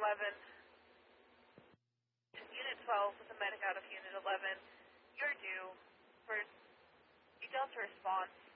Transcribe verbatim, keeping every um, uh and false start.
eleven. Unit twelve with a medic out of Unit eleven. You're due for a Delta response